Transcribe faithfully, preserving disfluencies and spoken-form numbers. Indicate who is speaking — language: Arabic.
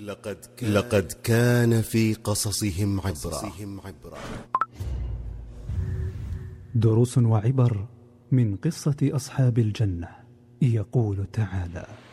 Speaker 1: لقد كان, لقد كان في قصصهم عبرة.
Speaker 2: دروس وعبر من قصة أصحاب الجنة. يقول تعالى: